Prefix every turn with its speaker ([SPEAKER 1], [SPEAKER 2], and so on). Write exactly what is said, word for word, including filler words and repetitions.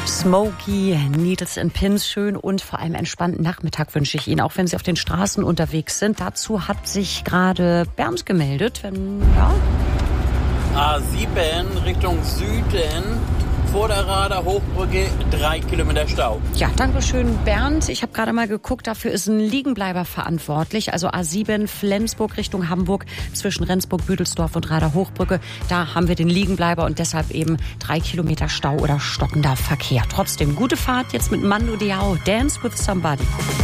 [SPEAKER 1] Smoky, Needles and Pins, schön und vor allem entspannten Nachmittag wünsche ich Ihnen, auch wenn Sie auf den Straßen unterwegs sind. Dazu hat sich gerade Bernd gemeldet. Wenn, ja.
[SPEAKER 2] A sieben Richtung Süden, vor der Rader Hochbrücke, drei Kilometer Stau.
[SPEAKER 1] Ja, danke schön, Bernd. Ich habe gerade mal geguckt, dafür ist ein Liegenbleiber verantwortlich. Also A sieben Flensburg Richtung Hamburg zwischen Rendsburg, Büdelsdorf und Rader Hochbrücke. Da haben wir den Liegenbleiber und deshalb eben drei Kilometer Stau oder stockender Verkehr. Trotzdem gute Fahrt jetzt mit Mando Diao, Dance with Somebody.